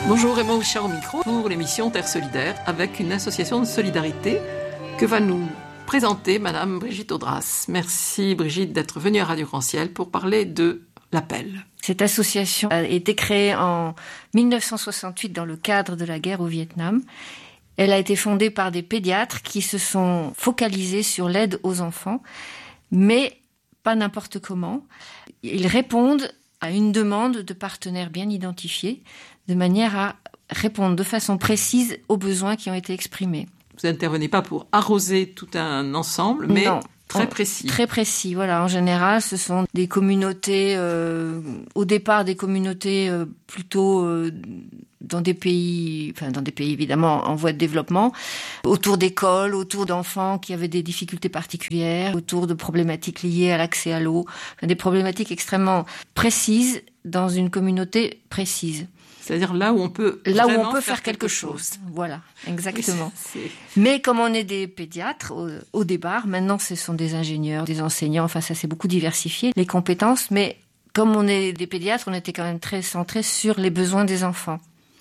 Bonjour, Raymond Richard au micro pour l'émission Terre Solidaire avec une association de solidarité que va nous présenter Madame Brigitte Audras. Merci Brigitte d'être venue à Radio Grand-Ciel pour parler de l'Appel. Cette association a été créée en 1968 dans le cadre de la guerre au Vietnam. Elle a été fondée par des pédiatres qui se sont focalisés sur l'aide aux enfants, mais pas n'importe comment. Ils répondent à une demande de partenaires bien identifiés, de manière à répondre de façon précise aux besoins qui ont été exprimés. Vous n'intervenez pas pour arroser tout un ensemble, mais non, très précis. Très précis, voilà. En général, ce sont des communautés, au départ des communautés plutôt dans des pays évidemment en voie de développement, autour d'écoles, autour d'enfants qui avaient des difficultés particulières, autour de problématiques liées à l'accès à l'eau, des problématiques extrêmement précises dans une communauté précise. C'est-à-dire là où on peut faire quelque chose. Voilà, exactement. Mais comme on est des pédiatres au départ, maintenant ce sont des ingénieurs, des enseignants, enfin ça s'est beaucoup diversifié, les compétences, mais comme on est des pédiatres, on était quand même très centrés sur les besoins des enfants.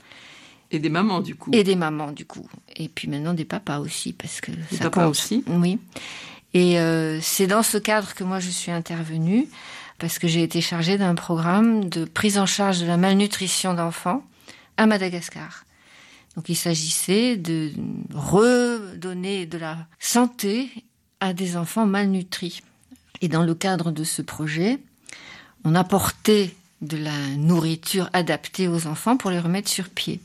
Et des mamans du coup. Et puis maintenant des papas aussi, parce que des ça papas compte. Aussi. Oui. Et c'est dans ce cadre que moi je suis intervenue, parce que j'ai été chargée d'un programme de prise en charge de la malnutrition d'enfants à Madagascar. Donc il s'agissait de redonner de la santé à des enfants malnutris. Et dans le cadre de ce projet, on apportait de la nourriture adaptée aux enfants pour les remettre sur pied.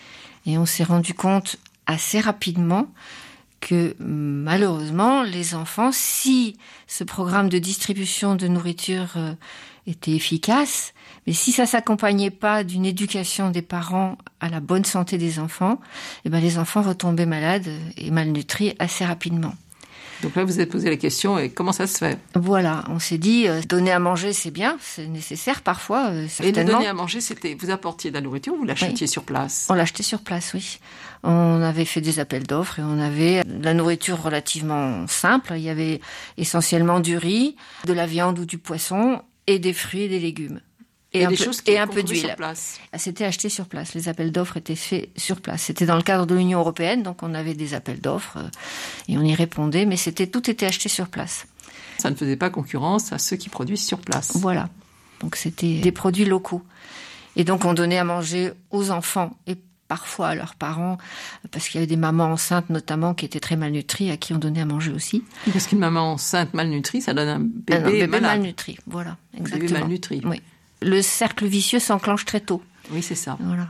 Et on s'est rendu compte assez rapidement que malheureusement, les enfants, si ce programme de distribution de nourriture était efficace, mais si ça s'accompagnait pas d'une éducation des parents à la bonne santé des enfants, les enfants retombaient malades et malnutris assez rapidement. Donc là, vous vous êtes posé la question, et comment ça se fait ? Voilà, on s'est dit, donner à manger, c'est bien, c'est nécessaire parfois, certainement. Et le donner à manger, c'était, vous apportiez de la nourriture ou vous l'achetiez sur place ? On l'achetait sur place, oui. On avait fait des appels d'offres et on avait de la nourriture relativement simple. Il y avait essentiellement du riz, de la viande ou du poisson et des fruits et des légumes. Et un peu d'huile. Sur place. C'était acheté sur place. Les appels d'offres étaient faits sur place. C'était dans le cadre de l'Union européenne, donc on avait des appels d'offres et on y répondait, mais tout était acheté sur place. Ça ne faisait pas concurrence à ceux qui produisent sur place. Voilà. Donc c'était des produits locaux. Et donc on donnait à manger aux enfants et parfois à leurs parents, parce qu'il y avait des mamans enceintes notamment qui étaient très malnutries, à qui on donnait à manger aussi. Parce qu'une maman enceinte malnutrie, ça donne un bébé malnutri, voilà, exactement. Bébé malnutri. Oui. Le cercle vicieux s'enclenche très tôt. Oui, c'est ça. Voilà.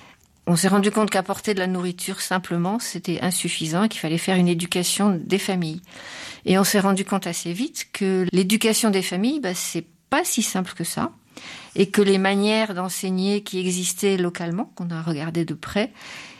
On s'est rendu compte qu'apporter de la nourriture simplement, c'était insuffisant et qu'il fallait faire une éducation des familles. Et on s'est rendu compte assez vite que l'éducation des familles, c'est pas si simple que ça. Et que les manières d'enseigner qui existaient localement, qu'on a regardé de près,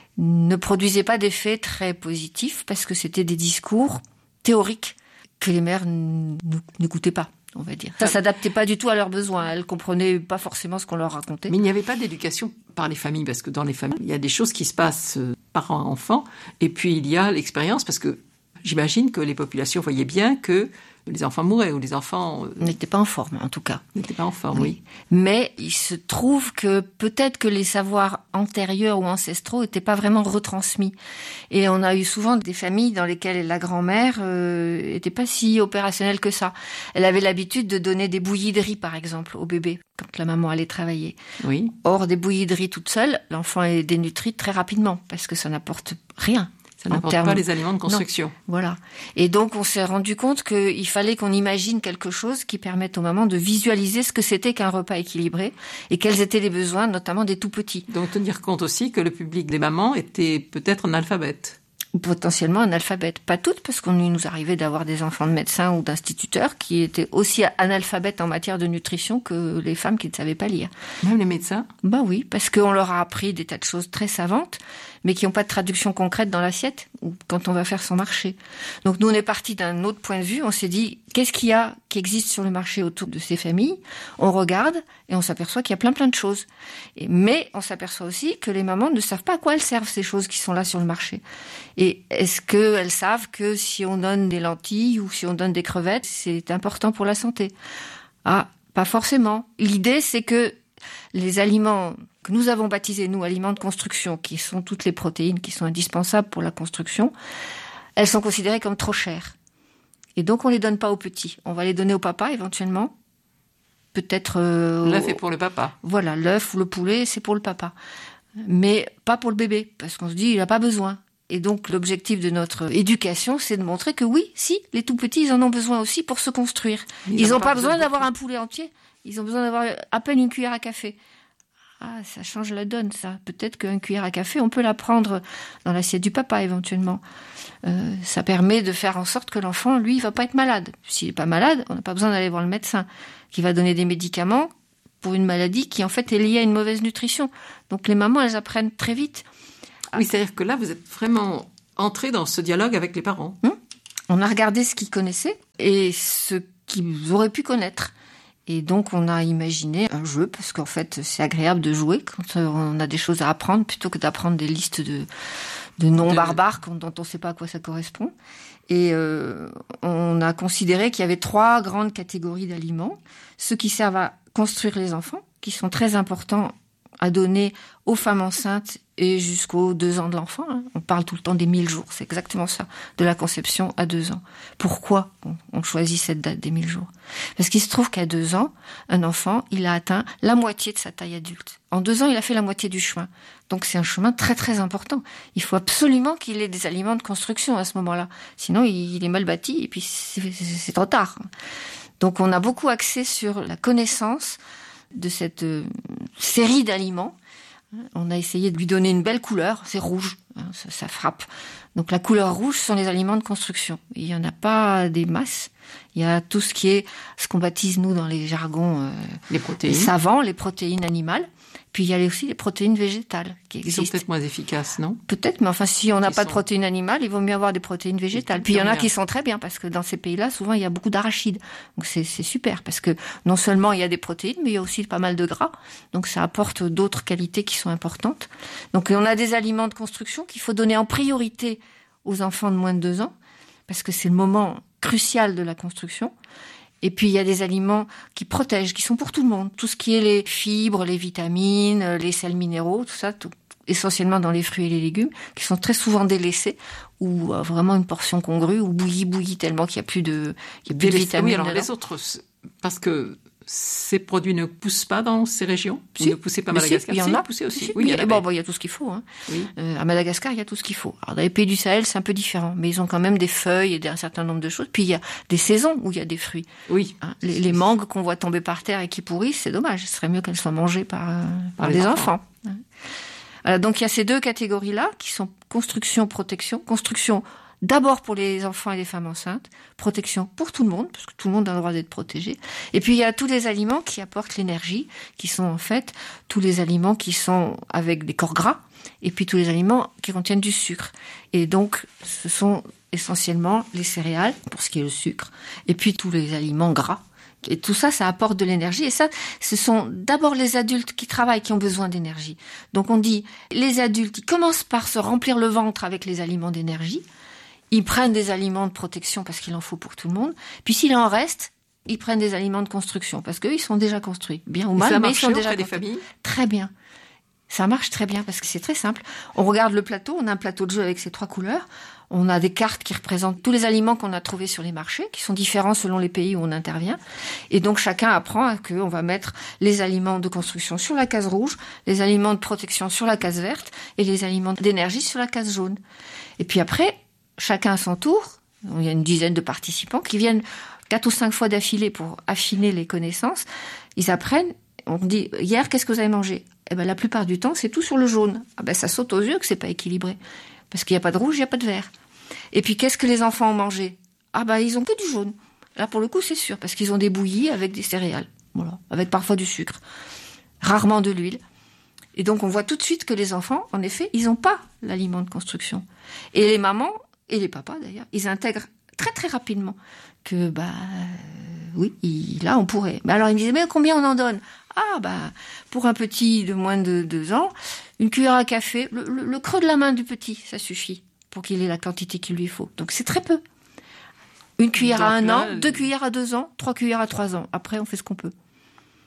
ne produisaient pas d'effets très positifs parce que c'était des discours théoriques que les mères n'écoutaient pas, on va dire. Ça s'adaptait pas du tout à leurs besoins. Elles comprenaient pas forcément ce qu'on leur racontait. Mais il n'y avait pas d'éducation par les familles, parce que dans les familles, il y a des choses qui se passent parents-enfants, et puis il y a l'expérience, parce que j'imagine que les populations voyaient bien que les enfants mouraient, ou les enfants n'étaient pas en forme, en tout cas. N'étaient pas en forme, oui. Mais il se trouve que peut-être que les savoirs antérieurs ou ancestraux n'étaient pas vraiment retransmis. Et on a eu souvent des familles dans lesquelles la grand-mère était pas si opérationnelle que ça. Elle avait l'habitude de donner des bouillies de riz, par exemple, au bébé, quand la maman allait travailler. Oui. Or, des bouillies de riz toute seule, l'enfant est dénutri très rapidement, parce que ça n'apporte rien. Ça n'apporte pas les aliments de construction. Non, voilà. Et donc, on s'est rendu compte qu'il fallait qu'on imagine quelque chose qui permette aux mamans de visualiser ce que c'était qu'un repas équilibré et quels étaient les besoins, notamment des tout-petits. Donc, tenir compte aussi que le public des mamans était peut-être analphabète. Potentiellement analphabètes. Pas toutes, parce qu'on nous arrivait d'avoir des enfants de médecins ou d'instituteurs qui étaient aussi analphabètes en matière de nutrition que les femmes qui ne savaient pas lire. Même les médecins ? Oui, parce qu'on leur a appris des tas de choses très savantes, mais qui n'ont pas de traduction concrète dans l'assiette ou quand on va faire son marché. Donc nous, on est parti d'un autre point de vue. On s'est dit, qu'est-ce qu'il y a qui existe sur le marché autour de ces familles ? On regarde et on s'aperçoit qu'il y a plein de choses. Mais on s'aperçoit aussi que les mamans ne savent pas à quoi elles servent ces choses qui sont là sur le marché. Et est-ce qu'elles savent que si on donne des lentilles ou si on donne des crevettes, c'est important pour la santé ? Ah, pas forcément. L'idée, c'est que Les aliments que nous avons baptisés, nous, aliments de construction, qui sont toutes les protéines qui sont indispensables pour la construction, elles sont considérées comme trop chères. Et donc, on les donne pas aux petits. On va les donner au papa, éventuellement. Peut-être... l'œuf est pour le papa. Voilà, l'œuf ou le poulet, c'est pour le papa. Mais pas pour le bébé, parce qu'on se dit, il n'a pas besoin. Et donc, l'objectif de notre éducation, c'est de montrer que oui, si, les tout petits, ils en ont besoin aussi pour se construire. Ils n'ont pas besoin d'avoir un poulet entier. Ils ont besoin d'avoir à peine une cuillère à café. Ah, ça change la donne, ça. Peut-être qu'une cuillère à café, on peut la prendre dans l'assiette du papa, éventuellement. Ça permet de faire en sorte que l'enfant, lui, il va pas être malade. S'il est pas malade, on n'a pas besoin d'aller voir le médecin, qui va donner des médicaments pour une maladie qui, en fait, est liée à une mauvaise nutrition. Donc, les mamans, elles apprennent très vite. Oui, c'est-à-dire que là, vous êtes vraiment entré dans ce dialogue avec les parents. On a regardé ce qu'ils connaissaient et ce qu'ils auraient pu connaître. Et donc, on a imaginé un jeu, parce qu'en fait, c'est agréable de jouer quand on a des choses à apprendre, plutôt que d'apprendre des listes de noms barbares dont on ne sait pas à quoi ça correspond. Et on a considéré qu'il y avait 3 grandes catégories d'aliments. Ceux qui servent à construire les enfants, qui sont très importants à donner aux femmes enceintes et jusqu'aux 2 ans de l'enfant. On parle tout le temps des 1000 jours, c'est exactement ça, de la conception à 2 ans. Pourquoi on choisit cette date des 1000 jours? Parce qu'il se trouve qu'à 2 ans, un enfant, il a atteint la moitié de sa taille adulte. En 2 ans, il a fait la moitié du chemin. Donc c'est un chemin très très important. Il faut absolument qu'il ait des aliments de construction à ce moment-là. Sinon, il est mal bâti et puis c'est trop tard. Donc on a beaucoup axé sur la connaissance de cette série d'aliments. On a essayé de lui donner une belle couleur, c'est rouge, ça frappe. Donc la couleur rouge sont les aliments de construction. Il n'y en a pas des masses. Il y a tout ce qui est, ce qu'on baptise nous dans les jargons les protéines. Les savants, les protéines animales. Puis il y a aussi les protéines végétales qui existent. Ils sont peut-être moins efficaces, non? Peut-être, mais enfin, si on n'a pas de protéines animales, il vaut mieux avoir des protéines végétales. Puis il y en a qui sont très bien, parce que dans ces pays-là, souvent, il y a beaucoup d'arachides. Donc c'est super, parce que non seulement il y a des protéines, mais il y a aussi pas mal de gras. Donc ça apporte d'autres qualités qui sont importantes. Donc on a des aliments de construction qu'il faut donner en priorité aux enfants de moins de 2 ans, parce que c'est le moment crucial de la construction. Et puis, il y a des aliments qui protègent, qui sont pour tout le monde. Tout ce qui est les fibres, les vitamines, les sels minéraux, tout ça, essentiellement dans les fruits et les légumes, qui sont très souvent délaissés, ou vraiment une portion congrue, ou bouillie tellement qu'il n'y a plus de vitamines. Oui, alors les autres, parce que ces produits ne poussent pas dans ces régions? Si. Ne poussaient pas à Madagascar? Il y en a. Poussés aussi. Si. Oui, il y a tout ce qu'il faut. Oui. À Madagascar, il y a tout ce qu'il faut. Alors, dans les pays du Sahel, c'est un peu différent. Mais ils ont quand même des feuilles et un certain nombre de choses. Puis, il y a des saisons où il y a des fruits. Oui. Les mangues qu'on voit tomber par terre et qui pourrissent, c'est dommage. Ce serait mieux qu'elles soient mangées par des enfants. Donc, il y a ces 2 catégories-là qui sont construction, protection. Construction, d'abord pour les enfants et les femmes enceintes, protection pour tout le monde, parce que tout le monde a le droit d'être protégé. Et puis il y a tous les aliments qui apportent l'énergie, qui sont en fait tous les aliments qui sont avec des corps gras, et puis tous les aliments qui contiennent du sucre. Et donc ce sont essentiellement les céréales, pour ce qui est le sucre, et puis tous les aliments gras. Et tout ça, ça apporte de l'énergie. Et ça, ce sont d'abord les adultes qui travaillent, qui ont besoin d'énergie. Donc on dit, les adultes, ils commencent par se remplir le ventre avec les aliments d'énergie. Ils prennent des aliments de protection parce qu'il en faut pour tout le monde. Puis s'il en reste, ils prennent des aliments de construction parce qu'eux, ils sont déjà construits. Bien ou mal, mais ils sont déjà construits. Ça marche auprès des familles? Très bien. Ça marche très bien parce que c'est très simple. On regarde le plateau, on a un plateau de jeu avec ces 3 couleurs. On a des cartes qui représentent tous les aliments qu'on a trouvés sur les marchés, qui sont différents selon les pays où on intervient. Et donc chacun apprend qu'on va mettre les aliments de construction sur la case rouge, les aliments de protection sur la case verte et les aliments d'énergie sur la case jaune. Et puis après, chacun à son tour, il y a une dizaine de participants qui viennent 4 ou 5 fois d'affilée pour affiner les connaissances. Ils apprennent, on dit, hier, qu'est-ce que vous avez mangé? Eh ben, la plupart du temps, c'est tout sur le jaune. Ah ben, ça saute aux yeux que c'est pas équilibré. Parce qu'il n'y a pas de rouge, il n'y a pas de vert. Et puis, qu'est-ce que les enfants ont mangé? Ah ben, ils ont que du jaune. Là, pour le coup, c'est sûr, parce qu'ils ont des bouillies avec des céréales. Voilà. Avec parfois du sucre. Rarement de l'huile. Et donc, on voit tout de suite que les enfants, en effet, ils n'ont pas l'aliment de construction. Et les mamans, et les papas d'ailleurs, ils intègrent très très rapidement que oui, là on pourrait. Mais alors ils me disaient mais combien on en donne? Ah pour un petit de moins de 2 ans, une cuillère à café, le creux de la main du petit, ça suffit pour qu'il ait la quantité qu'il lui faut. Donc c'est très peu. Une cuillère à 1 an, 2 cuillères à 2 ans, 3 cuillères à 3 ans. Après on fait ce qu'on peut.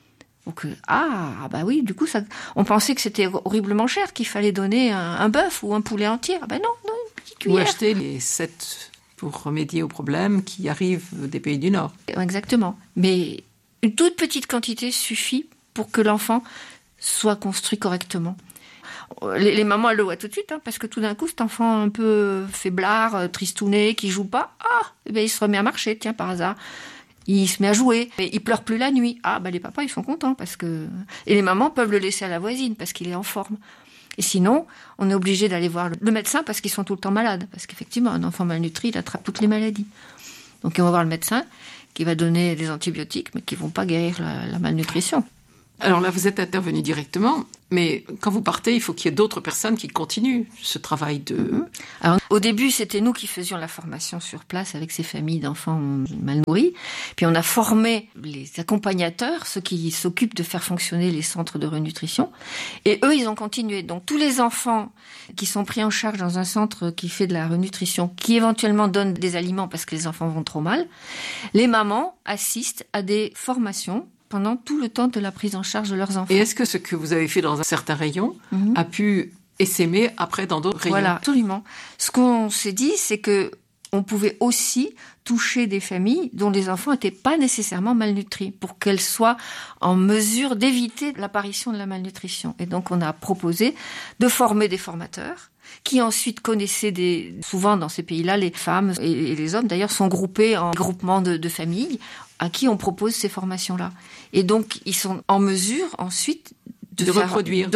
Donc, bah oui, du coup, on pensait que c'était horriblement cher, qu'il fallait donner un bœuf ou un poulet entier. Ah ben non, une petite cuillère. Ou acheter les 7 pour remédier aux problèmes qui arrivent des pays du Nord. Exactement. Mais une toute petite quantité suffit pour que l'enfant soit construit correctement. Les mamans, elles le voient tout de suite, parce que tout d'un coup, cet enfant un peu faiblard, tristouné, qui joue pas, il se remet à marcher, tiens, par hasard. Il se met à jouer, et il pleure plus la nuit. Les papas, ils sont contents, parce que... Et les mamans peuvent le laisser à la voisine, parce qu'il est en forme. Et sinon, on est obligé d'aller voir le médecin, parce qu'ils sont tout le temps malades. Parce qu'effectivement, un enfant malnutri, il attrape toutes les maladies. Donc on va voir le médecin, qui va donner des antibiotiques, mais qui vont pas guérir la malnutrition. Alors là, vous êtes intervenu directement, mais quand vous partez, il faut qu'il y ait d'autres personnes qui continuent ce travail de... Alors, au début, c'était nous qui faisions la formation sur place avec ces familles d'enfants mal nourris. Puis on a formé les accompagnateurs, ceux qui s'occupent de faire fonctionner les centres de renutrition. Et eux, ils ont continué. Donc tous les enfants qui sont pris en charge dans un centre qui fait de la renutrition, qui éventuellement donne des aliments parce que les enfants vont trop mal, les mamans assistent à des formations pendant tout le temps de la prise en charge de leurs enfants. Et est-ce que ce que vous avez fait dans un certain rayon a pu essaimer après dans d'autres rayons? Voilà, absolument. Ce qu'on s'est dit, c'est que on pouvait aussi toucher des familles dont les enfants n'étaient pas nécessairement malnutris, pour qu'elles soient en mesure d'éviter l'apparition de la malnutrition. Et donc on a proposé de former des formateurs qui ensuite connaissaient souvent dans ces pays-là, les femmes et les hommes d'ailleurs sont groupés en groupements de familles à qui on propose ces formations-là. Et donc, ils sont en mesure ensuite de reproduire.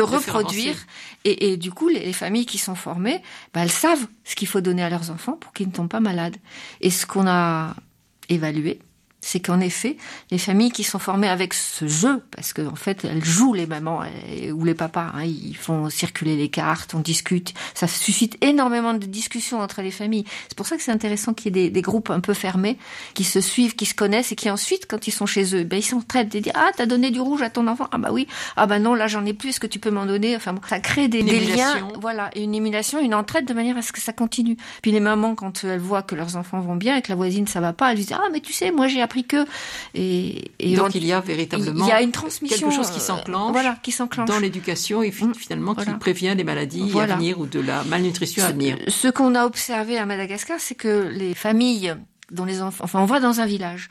Et du coup, les familles qui sont formées, elles savent ce qu'il faut donner à leurs enfants pour qu'ils ne tombent pas malades. Et ce qu'on a évalué, c'est qu'en effet, les familles qui sont formées avec ce jeu, parce qu'en fait, elles jouent, les mamans ou les papas, ils font circuler les cartes, on discute, ça suscite énormément de discussions entre les familles. C'est pour ça que c'est intéressant qu'il y ait des groupes un peu fermés, qui se suivent, qui se connaissent, et qui ensuite, quand ils sont chez eux, ils s'entraident, ils disent « Ah, t'as donné du rouge à ton enfant ? Ah bah oui, ah bah non, là j'en ai plus, est-ce que tu peux m'en donner ?» Enfin bon, ça crée des liens, voilà, une émulation, une entraide de manière à ce que ça continue. Puis les mamans, quand elles voient que leurs enfants vont bien et que la voisine ça va pas, elles disent « Ah mais tu sais, moi j'ai appris que... » Et donc il y a véritablement une transmission, quelque chose qui s'enclenche, dans l'éducation et finalement qui prévient les maladies à venir ou de la malnutrition à venir. Ce qu'on a observé à Madagascar, c'est que les familles dont les enfants... Enfin, on va dans un village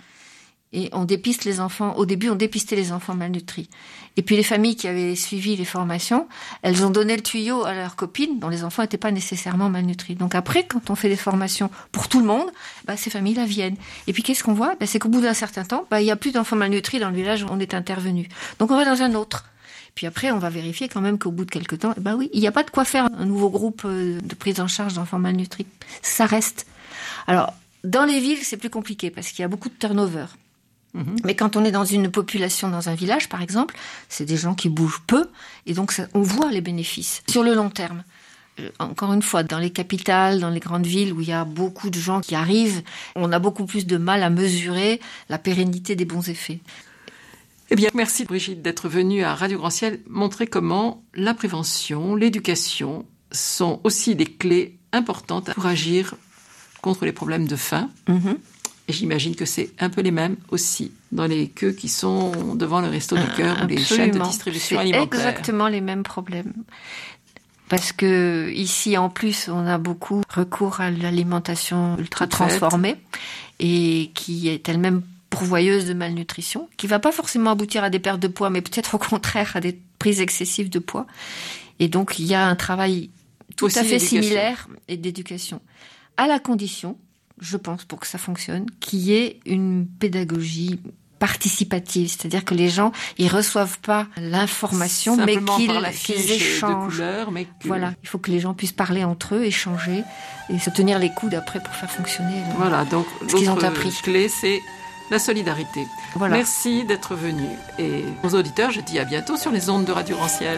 et on dépiste les enfants. Au début, on dépistait les enfants malnutris. Et puis les familles qui avaient suivi les formations, elles ont donné le tuyau à leurs copines dont les enfants n'étaient pas nécessairement malnutris. Donc après, quand on fait des formations pour tout le monde, ces familles-là viennent. Et puis qu'est-ce qu'on voit ? C'est qu'au bout d'un certain temps, il n'y a plus d'enfants malnutris dans le village où on est intervenu. Donc on va dans un autre. Puis après, on va vérifier quand même qu'au bout de quelques temps, oui, il n'y a pas de quoi faire un nouveau groupe de prise en charge d'enfants malnutris. Ça reste. Alors, dans les villes, c'est plus compliqué parce qu'il y a beaucoup de turnover. Mais quand on est dans une population, dans un village par exemple, c'est des gens qui bougent peu et donc on voit les bénéfices sur le long terme. Encore une fois, dans les capitales, dans les grandes villes où il y a beaucoup de gens qui arrivent, on a beaucoup plus de mal à mesurer la pérennité des bons effets. Eh bien, merci Brigitte d'être venue à Radio Grand Ciel montrer comment la prévention, l'éducation sont aussi des clés importantes pour agir contre les problèmes de faim. Et j'imagine que c'est un peu les mêmes aussi dans les queues qui sont devant le Resto du Cœur ou les chaînes de distribution alimentaire. C'est exactement les mêmes problèmes. Parce que ici, en plus, on a beaucoup recours à l'alimentation ultra transformée et qui est elle-même pourvoyeuse de malnutrition, qui va pas forcément aboutir à des pertes de poids, mais peut-être au contraire à des prises excessives de poids. Et donc, il y a un travail tout à fait similaire et d'éducation, à la condition, je pense, pour que ça fonctionne, qu'il y ait une pédagogie participative, c'est-à-dire que les gens, ils reçoivent pas l'information, mais qu'ils échangent. Voilà, il faut que les gens puissent parler entre eux, échanger et se tenir les coudes après pour faire fonctionner donc ce qu'ils ont appris. Clé, c'est la solidarité. Voilà. Merci d'être venu. Et aux auditeurs, je dis à bientôt sur les ondes de Radio Grand Ciel.